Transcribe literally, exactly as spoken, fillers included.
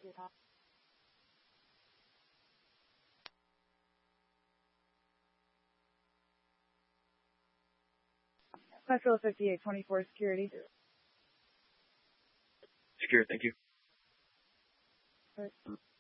Metro fifty-eight twenty-four security. Secure, thank you. Right.